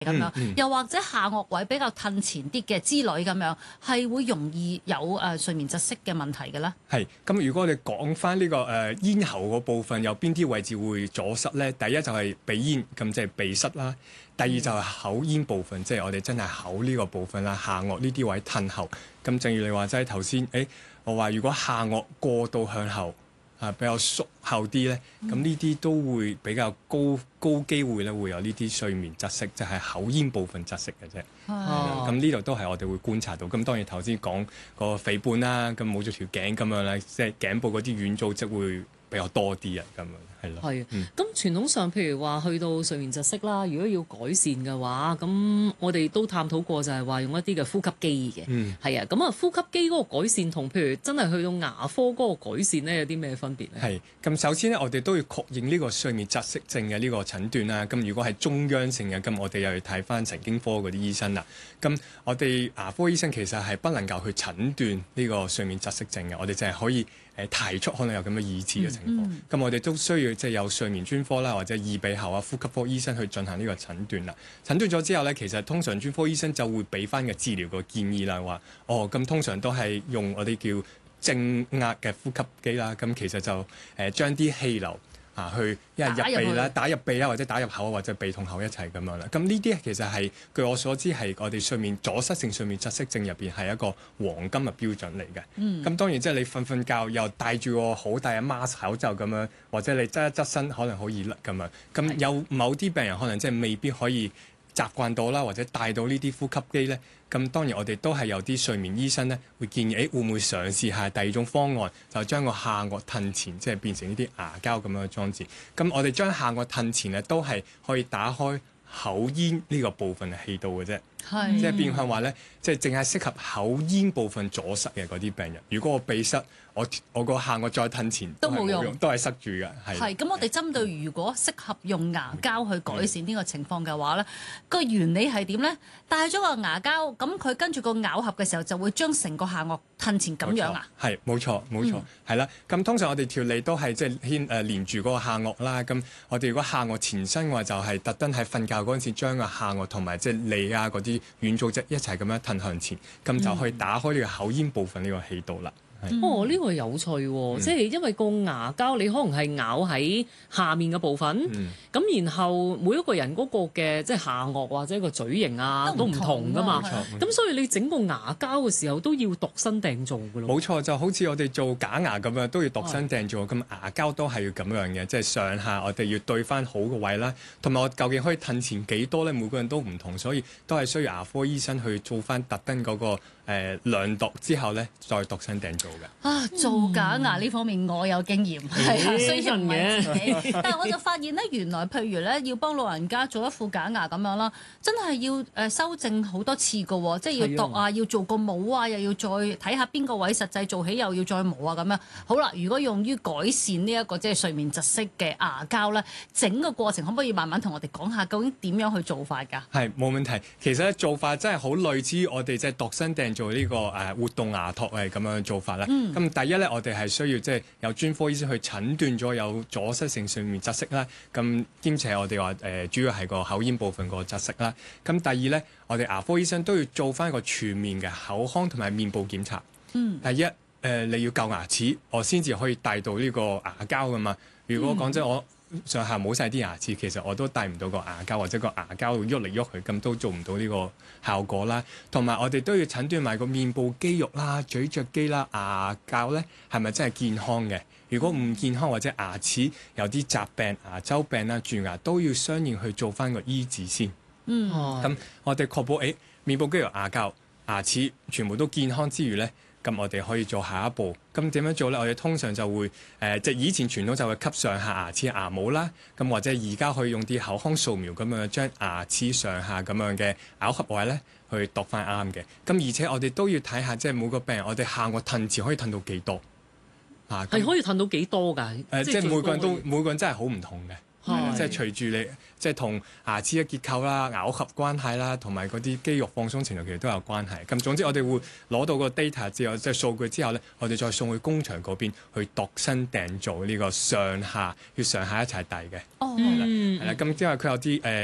咁樣，又或者下顎位比較褪前啲嘅之類咁樣，係會容易有睡眠窒息嘅問題嘅咧。 係咁，如果我哋講翻呢個咽喉個部分有邊啲位置會阻塞咧？第一就係鼻咽，咁即係鼻塞啦；第二就係口咽部分，即係我哋真係口呢個部分啦，下顎呢啲位褪後。咁正如你話齋頭先，我話如果下顎過度向後。比較縮後啲咧，咁呢啲都會比較高機會咧，會有呢啲睡眠窒息，就係口咽部分窒息嘅啫。咁呢度都係我哋會觀察到。咁當然頭先講個肥胖啦，咁冇咗條頸咁樣咧，即係頸部嗰啲軟組織會比較多啲啊，咁樣係咯。 係，咁傳統上譬如話去到睡眠窒息啦，如果要改善嘅話，咁我哋都探討過就係話用一啲嘅呼吸機嘅，係啊，咁啊呼吸機嗰個改善同譬如真係去到牙科嗰個改善咧，有啲咩分別咧？ 係，咁首先咧，我哋都要確認呢個睡眠窒息症嘅呢個診斷啦。咁如果係中央性嘅，咁我哋又要睇翻神經科嗰啲醫生啦。咁我哋牙科醫生其實係不能夠去診斷呢個睡眠窒息症嘅，我哋淨係可以提出可能有咁嘅意志嘅情況。咁我哋都需要即係有睡眠專科啦，或者耳鼻喉啊、呼吸科醫生去進行呢個診斷啦。診斷咗之後咧，其實通常專科醫生就會俾翻個治療個建議啦，話咁通常都係用我哋叫正壓嘅呼吸機啦。咁其實就將啲氣流去一係入鼻啦，打入鼻啦，或者打入口，或者鼻同口一齊咁樣啦。咁呢啲其實係據我所知係我哋睡眠阻塞性睡眠窒息症入邊係一個黃金嘅標準嚟嘅。咁當然即係你瞓覺又戴住個好大嘅 mask 口罩咁樣，或者你側一側身可能好易甩咁樣。咁有某啲病人可能即係未必可以習慣到啦，或者帶到呢啲呼吸機咧。咁當然我哋都係有啲睡眠醫生咧會建議，會唔會嘗試下第二種方案，就將個下顎褪前，即係變成呢啲牙膠咁樣嘅裝置。咁我哋將下顎褪前咧，都係可以打開口咽呢個部分嘅氣道嘅啫。即係變相話咧，即係淨係適合口咽部分阻塞嘅嗰啲病人。如果我鼻塞，我個下顎再褪前都冇用，都係塞住嘅。係咁，我哋針對如果適合用牙膠去改善呢個情況嘅話咧，個原理係點咧？戴咗個牙膠，咁佢跟住個咬合嘅時候就會將成個下顎褪前咁樣啊？ 係冇錯，係啦。咁通常我哋條脷都係即係連住嗰個下顎啦。咁我哋如果下顎前伸嘅話，就係特登喺瞓覺嗰陣時將個下顎同埋即係脷啊嗰啲軟組織一齊咁樣褪向前，咁就可以打開呢個口咽部分呢個氣道啦。 呢個有趣喎，即係因為個牙膠你可能係咬喺下面嘅部分，咁然後每一個人嗰個嘅即係下顎或者個嘴型啊都唔同噶嘛，咁所以你整個牙膠嘅時候都要度身訂做噶咯。 冇錯，就好似我哋做假牙咁樣都要度身訂做，咁牙膠都係要咁樣嘅，即係上下我哋要對翻好個位啦，同埋我究竟可以褪前幾多咧？每個人都唔同，所以都係需要牙科醫生去做翻特登嗰個量度之後咧，再度身訂做嘅。 做假牙呢方面我有經驗，雖然唔係自己，但係我就發現咧，原來譬如咧要幫老人家做一副假牙咁樣啦，真係要修正好多次㗎喎，即係要度啊，要做個模啊，又要再睇下邊個位實際做起，又要再模啊咁樣。好啦，如果用於改善呢一個即係睡眠窒息嘅牙膠咧，整個過程可唔可以慢慢同我哋講下究竟點樣去做法㗎？ 係冇問題，其實做法真係好類似於我哋即係度身訂做呢個活動牙托係咁樣嘅做法啦。咁第一咧，我哋係需要即係有專科醫生去診斷咗有阻塞性睡眠窒息啦。咁兼且我哋話主要係個口咽部分個窒息啦。咁第二咧，我哋牙科醫生都要做翻一個全面嘅口腔同埋面部檢查。第一你要夠牙齒，我先至可以戴到呢個牙膠噶嘛。如果講真我上下冇晒啲牙齒，其實我都戴唔到個牙膠，或者個牙膠喐嚟喐去，咁都做唔到呢個效果啦。同埋我哋都要診斷埋個面部肌肉啦、咀嚼肌啦、牙膠咧係咪真係健康嘅？如果唔健康或者牙齒有啲疾病、牙周病啦、蛀牙，都要相應去做翻個醫治先。咁我哋確保面部肌肉、牙膠、牙齒全部都健康之餘咧，咁我哋可以做下一步。咁點樣做咧？我哋通常就會即係以前傳統就會吸上下牙齒牙模啦。咁或者而家可以用啲口腔掃描咁樣將牙齒上下咁樣嘅咬合位咧去度翻啱嘅。咁而且我哋都要睇下即係每個病人我哋下顎褪前可以褪到幾多係可以褪到幾多㗎？ 即係每個人真係好唔同嘅。即係隨住你即係同牙齒嘅結構啦、咬合關係啦，同埋嗰啲肌肉放鬆程度其實都有關係。咁總之我哋會攞到個 data 之後，即係數據之後咧，我哋再送去工場嗰邊去度身訂做呢個上下要上下一齊遞嘅。係啦，咁因為佢有啲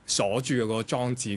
鎖住嗰個裝置，